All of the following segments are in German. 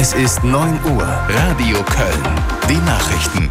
Es ist 9 Uhr. Radio Köln. Die Nachrichten.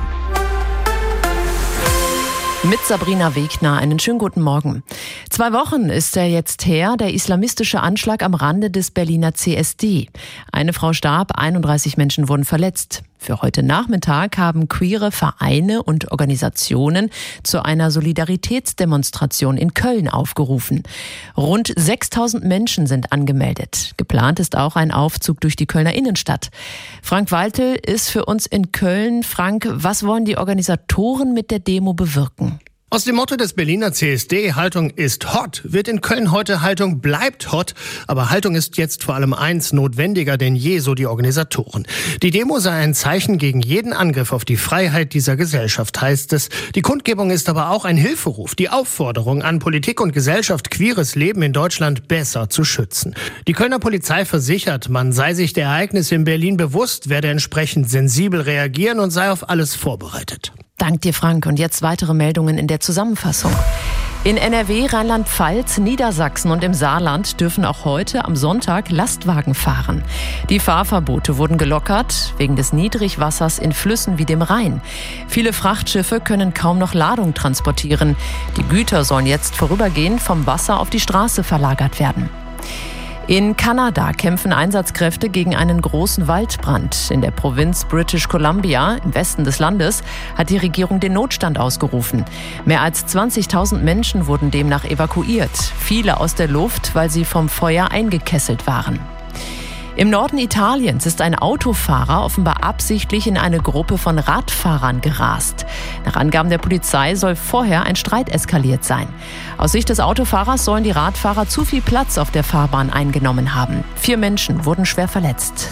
Mit Sabrina Wegner, einen schönen guten Morgen. 2 Wochen ist er jetzt her, der islamistische Anschlag am Rande des Berliner CSD. Eine Frau starb, 31 Menschen wurden verletzt. Für heute Nachmittag haben queere Vereine und Organisationen zu einer Solidaritätsdemonstration in Köln aufgerufen. Rund 6.000 Menschen sind angemeldet. Geplant ist auch ein Aufzug durch die Kölner Innenstadt. Frank Waltel ist für uns in Köln. Frank, was wollen die Organisatoren mit der Demo bewirken? Aus dem Motto des Berliner CSD, Haltung ist hot, wird in Köln heute Haltung bleibt hot. Aber Haltung ist jetzt vor allem eins notwendiger denn je, so die Organisatoren. Die Demo sei ein Zeichen gegen jeden Angriff auf die Freiheit dieser Gesellschaft, heißt es. Die Kundgebung ist aber auch ein Hilferuf, die Aufforderung an Politik und Gesellschaft, queeres Leben in Deutschland besser zu schützen. Die Kölner Polizei versichert, man sei sich der Ereignisse in Berlin bewusst, werde entsprechend sensibel reagieren und sei auf alles vorbereitet. Dank dir, Frank. Und jetzt weitere Meldungen in der Zusammenfassung. In NRW, Rheinland-Pfalz, Niedersachsen und im Saarland dürfen auch heute am Sonntag Lastwagen fahren. Die Fahrverbote wurden gelockert wegen des Niedrigwassers in Flüssen wie dem Rhein. Viele Frachtschiffe können kaum noch Ladung transportieren. Die Güter sollen jetzt vorübergehend vom Wasser auf die Straße verlagert werden. In Kanada kämpfen Einsatzkräfte gegen einen großen Waldbrand. In der Provinz British Columbia, im Westen des Landes, hat die Regierung den Notstand ausgerufen. Mehr als 20.000 Menschen wurden demnach evakuiert. Viele aus der Luft, weil sie vom Feuer eingekesselt waren. Im Norden Italiens ist ein Autofahrer offenbar absichtlich in eine Gruppe von Radfahrern gerast. Nach Angaben der Polizei soll vorher ein Streit eskaliert sein. Aus Sicht des Autofahrers sollen die Radfahrer zu viel Platz auf der Fahrbahn eingenommen haben. 4 Menschen wurden schwer verletzt.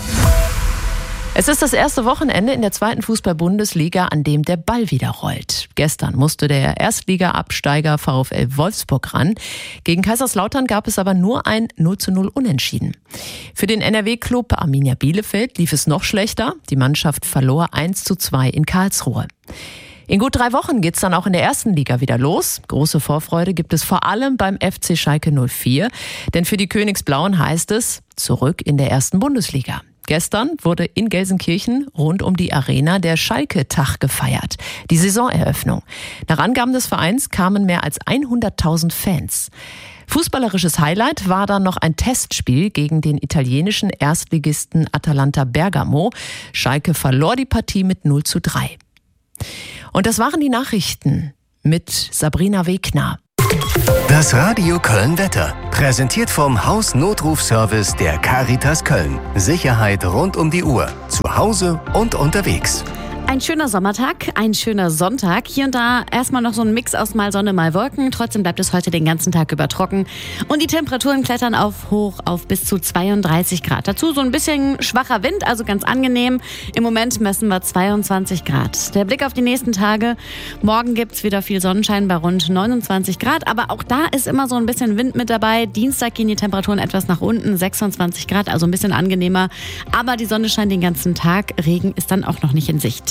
Es ist das erste Wochenende in der 2. Fußball-Bundesliga, an dem der Ball wieder rollt. Gestern musste der Erstliga-Absteiger VfL Wolfsburg ran. Gegen Kaiserslautern gab es aber nur ein 0:0 Unentschieden. Für den NRW-Klub Arminia Bielefeld lief es noch schlechter. Die Mannschaft verlor 1:2 in Karlsruhe. In gut 3 Wochen geht's dann auch in der ersten Liga wieder los. Große Vorfreude gibt es vor allem beim FC Schalke 04. Denn für die Königsblauen heißt es, zurück in der ersten Bundesliga. Gestern wurde in Gelsenkirchen rund um die Arena der Schalke-Tag gefeiert, die Saisoneröffnung. Nach Angaben des Vereins kamen mehr als 100.000 Fans. Fußballerisches Highlight war dann noch ein Testspiel gegen den italienischen Erstligisten Atalanta Bergamo. Schalke verlor die Partie mit 0:3. Und das waren die Nachrichten mit Sabrina Wegner. Das Radio Köln-Wetter. Präsentiert vom Hausnotrufservice der Caritas Köln. Sicherheit rund um die Uhr. Zu Hause und unterwegs. Ein schöner Sommertag, ein schöner Sonntag. Hier und da erstmal noch so ein Mix aus mal Sonne, mal Wolken. Trotzdem bleibt es heute den ganzen Tag über trocken. Und die Temperaturen klettern hoch auf bis zu 32 Grad. Dazu so ein bisschen schwacher Wind, also ganz angenehm. Im Moment messen wir 22 Grad. Der Blick auf die nächsten Tage. Morgen gibt's wieder viel Sonnenschein bei rund 29 Grad. Aber auch da ist immer so ein bisschen Wind mit dabei. Dienstag gehen die Temperaturen etwas nach unten, 26 Grad, also ein bisschen angenehmer. Aber die Sonne scheint den ganzen Tag. Regen ist dann auch noch nicht in Sicht.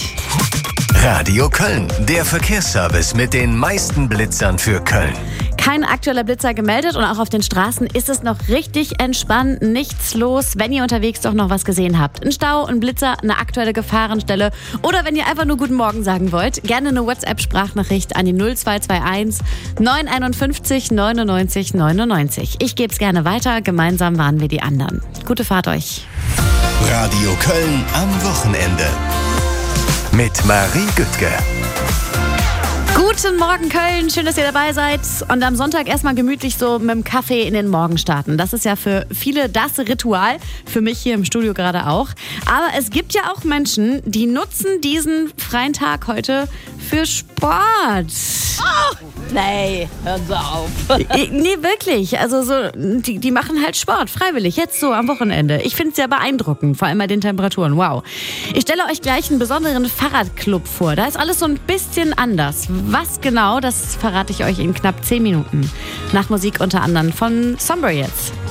Radio Köln, der Verkehrsservice mit den meisten Blitzern für Köln. Kein aktueller Blitzer gemeldet und auch auf den Straßen ist es noch richtig entspannt, nichts los. Wenn ihr unterwegs doch noch was gesehen habt, ein Stau, ein Blitzer, eine aktuelle Gefahrenstelle oder wenn ihr einfach nur Guten Morgen sagen wollt, gerne eine WhatsApp-Sprachnachricht an die 0221 951 99 99. Ich gebe es gerne weiter, gemeinsam warnen wir die anderen. Gute Fahrt euch. Radio Köln am Wochenende. Mit Marie Güttke. Guten Morgen Köln, schön, dass ihr dabei seid und am Sonntag erstmal gemütlich so mit dem Kaffee in den Morgen starten. Das ist ja für viele das Ritual, für mich hier im Studio gerade auch. Aber es gibt ja auch Menschen, die nutzen diesen freien Tag heute für Sport. Oh, nee, hören Sie auf. Nee, wirklich. Also so, die machen halt Sport, freiwillig, jetzt so am Wochenende. Ich finde es sehr beeindruckend, vor allem bei den Temperaturen. Wow. Ich stelle euch gleich einen besonderen Fahrradclub vor. Da ist alles so ein bisschen anders. Was genau, das verrate ich euch in knapp 10 Minuten. Nach Musik unter anderem von Somber jetzt.